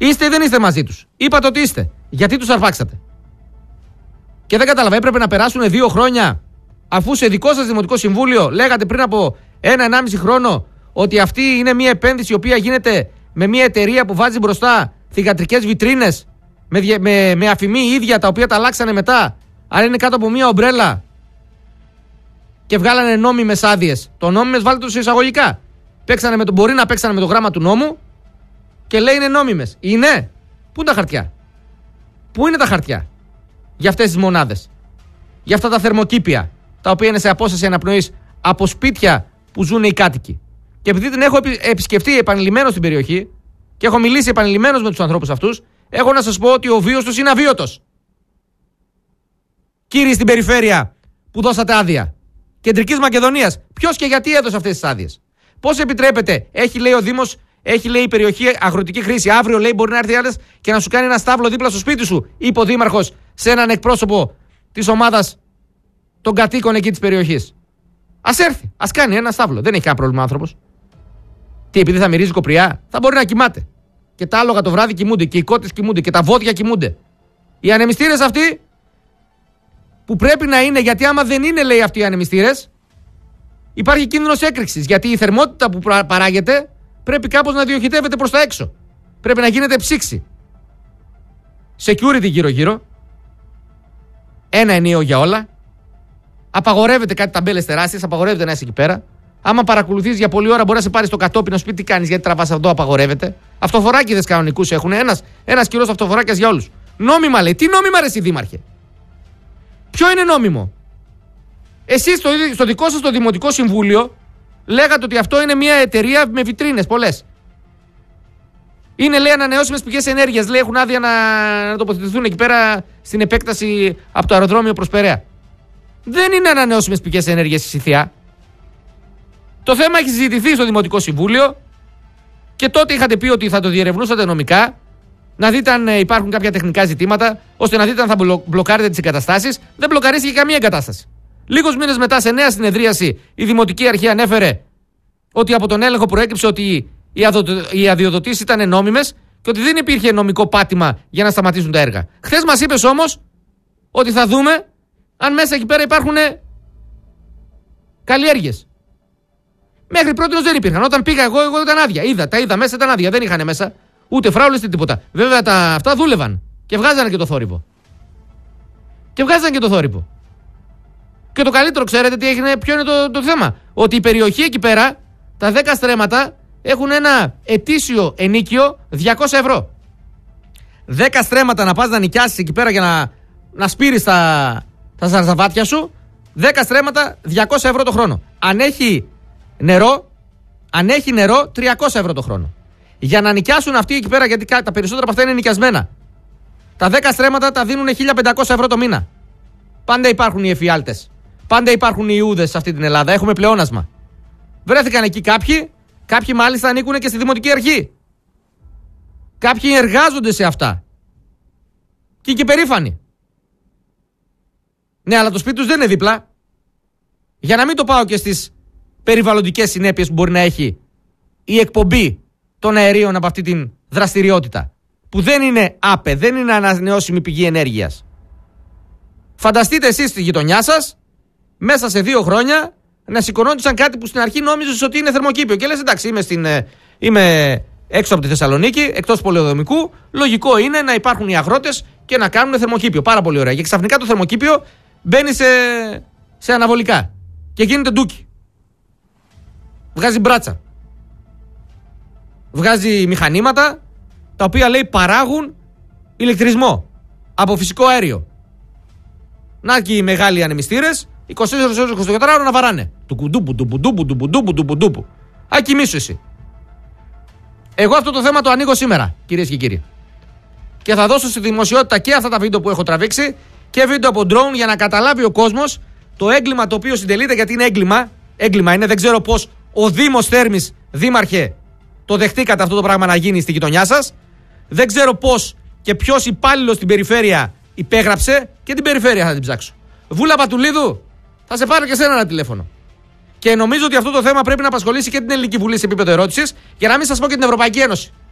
Είστε ή δεν είστε μαζί τους? Είπατε ότι είστε. Γιατί τους αρπάξατε? Και δεν κατάλαβα, έπρεπε να περάσουν 2 χρόνια, αφού σε δικό σας Δημοτικό Συμβούλιο λέγατε πριν από 1-1,5 χρόνο ότι αυτή είναι μια επένδυση η οποία γίνεται με μια εταιρεία που βάζει μπροστά θυγατρικές βιτρίνες με αφημί ίδια, τα οποία τα αλλάξανε μετά, αλλά είναι κάτω από μια ομπρέλα και βγάλανε νόμιμες άδειες. Το νόμιμες βάλτε το σε εισαγωγικά. Μπορεί να παίξανε με το γράμμα του νόμου και λέει είναι νόμιμες. Είναι. Πού είναι τα χαρτιά? Πού είναι τα χαρτιά για αυτές τις μονάδες? Για αυτά τα θερμοκήπια, τα οποία είναι σε απόσταση αναπνοής από σπίτια που ζουν οι κάτοικοι. Και επειδή την έχω επισκεφτεί επανειλημμένως στην περιοχή και έχω μιλήσει επανειλημμένως με τους ανθρώπους αυτούς, έχω να σας πω ότι ο βίος τους είναι αβίωτος. Κύριοι στην περιφέρεια που δώσατε άδεια, Κεντρικής Μακεδονίας, ποιος και γιατί έδωσε αυτές τις άδειες? Πώς επιτρέπεται? Έχει, λέει ο Δήμος, έχει, λέει, η περιοχή αγροτική χρήση. Αύριο, λέει, μπορεί να έρθει άλλος και να σου κάνει ένα στάβλο δίπλα στο σπίτι σου, είπε ο Δήμαρχος σε έναν εκπρόσωπο της ομάδας των κατοίκων εκεί της περιοχής. Ας έρθει, ας κάνει ένα στάβλο. Δεν έχει κανένα πρόβλημα ο άνθρωπος. Τι, επειδή θα μυρίζει κοπριά? Θα μπορεί να κοιμάται. Και τα άλογα το βράδυ κοιμούνται, και οι κότες κοιμούνται, και τα βόδια κοιμούνται. Οι ανεμιστήρες αυτοί που πρέπει να είναι, γιατί άμα δεν είναι, λέει, αυτοί οι ανεμιστήρες, υπάρχει κίνδυνος έκρηξης. Γιατί η θερμότητα που παράγεται πρέπει κάπως να διοχετεύεται προς τα έξω. Πρέπει να γίνεται ψήξη. Security γύρω-γύρω. Ένα ενιαίο για όλα. Απαγορεύεται κάτι ταμπέλες τεράστιες, απαγορεύεται να είσαι εκεί πέρα. Άμα παρακολουθείς για πολλή ώρα, μπορεί να σε πάρει στο κατόπινο σπίτι. Τι κάνεις, γιατί τραβάς αυτό? Απαγορεύεται. Αυτοφοράκηδες κανονικούς έχουν. Ένας κιλός αυτοφοράκιας για όλους. Νόμιμα, λέει. Τι νόμιμα, ρε εσύ, δήμαρχε? Ποιο είναι νόμιμο? Εσείς στο δικό σας το Δημοτικό Συμβούλιο λέγατε ότι αυτό είναι μια εταιρεία με βιτρίνες πολλές. Είναι, λέει, ανανεώσιμες πηγές ενέργειας. Λέει, έχουν άδεια να τοποθετηθούν εκεί πέρα στην επέκταση από το αεροδρόμιο προς Περαία. Δεν είναι ανανεώσιμες πηγές ενέργειας η Σιθιά. Το θέμα έχει συζητηθεί στο Δημοτικό Συμβούλιο και τότε είχατε πει ότι θα το διερευνούσατε νομικά, να δείτε αν υπάρχουν κάποια τεχνικά ζητήματα, ώστε να δείτε αν θα μπλοκάρετε τις εγκαταστάσεις. Δεν μπλοκαρίστηκε καμία εγκατάσταση. Λίγους μήνες μετά, σε νέα συνεδρίαση, η Δημοτική Αρχή ανέφερε ότι από τον έλεγχο προέκυψε ότι οι αδειοδοτήσεις ήταν νόμιμες και ότι δεν υπήρχε νομικό πάτημα για να σταματήσουν τα έργα. Χθες μας είπες όμως ότι θα δούμε αν μέσα εκεί πέρα υπάρχουν καλλιέργειες. Μέχρι πρώτη δεν υπήρχαν. Όταν πήγα εγώ ήταν άδεια. Τα είδα μέσα, ήταν άδεια. Δεν είχαν μέσα ούτε φράουλες ούτε τίποτα. Βέβαια αυτά δούλευαν και βγάζανε και το θόρυβο. Και το καλύτερο, ξέρετε τι έγινε, ποιο είναι το θέμα? Ότι η περιοχή εκεί πέρα, τα 10 στρέμματα, έχουν ένα ετήσιο ενίκιο 200 ευρώ. 10 στρέμματα να πας να νοικιάσεις εκεί πέρα για να σπείρεις τα ζαρζαβάτια σου, 10 στρέμματα 200 ευρώ το χρόνο. Αν έχει νερό, 300 ευρώ το χρόνο. Για να νοικιάσουν αυτοί εκεί πέρα, γιατί τα περισσότερα από αυτά είναι νοικιασμένα, τα 10 στρέμματα τα δίνουν 1.500 ευρώ το μήνα. Πάντα υπάρχουν οι εφιάλτες. Πάντα υπάρχουν οι Ιούδες σε αυτή την Ελλάδα. Έχουμε πλεόνασμα. Βρέθηκαν εκεί κάποιοι μάλιστα ανήκουν και στη Δημοτική Αρχή. Κάποιοι εργάζονται σε αυτά. Και είναι και περήφανοι. Ναι, αλλά το σπίτι τους δεν είναι δίπλα. Για να μην το πάω και στις περιβαλλοντικές συνέπειες που μπορεί να έχει η εκπομπή των αερίων από αυτή την δραστηριότητα, που δεν είναι άπε, δεν είναι ανανεώσιμη πηγή ενέργειας. Φανταστείτε εσείς στη γειτονιά σας, μέσα σε 2 χρόνια, να σηκωνόντουσαν κάτι που στην αρχή νόμιζες ότι είναι θερμοκήπιο. Και λες, εντάξει, είμαι έξω από τη Θεσσαλονίκη, εκτός πολεοδομικού. Λογικό είναι να υπάρχουν οι αγρότες και να κάνουν θερμοκήπιο. Πάρα πολύ ωραία. Και ξαφνικά το θερμοκήπιο μπαίνει σε αναβολικά και γίνεται ντούκι. Βγάζει μπράτσα. Βγάζει μηχανήματα τα οποία, λέει, παράγουν ηλεκτρισμό από φυσικό αέριο. Να και οι μεγάλοι ανεμιστήρες 24 ώρες 24 ώρα να βαράνε. Του. Α, κοιμήσου εσύ. Εγώ αυτό το θέμα το ανοίγω σήμερα, κυρίες και κύριοι. Και θα δώσω στη δημοσιότητα και αυτά τα βίντεο που έχω τραβήξει και βίντεο από drone για να καταλάβει ο κόσμος το έγκλημα το οποίο συντελείται, γιατί είναι έγκλημα. Έγκλημα είναι, δεν ξέρω πώς ο Δήμος Θέρμης, δήμαρχε, το δεχτήκατε αυτό το πράγμα να γίνει στη γειτονιά σας. Δεν ξέρω πώς και ποιος υπάλληλος στην περιφέρεια υπέγραψε, και την περιφέρεια θα την ψάξω. Βούλα Πατουλίδου, θα σε πάρω και σένα ένα τηλέφωνο. Και νομίζω ότι αυτό το θέμα πρέπει να απασχολήσει και την Ελληνική Βουλή σε επίπεδο ερώτησης, για να μην σας πω και την Ευρωπαϊκή Ένωση.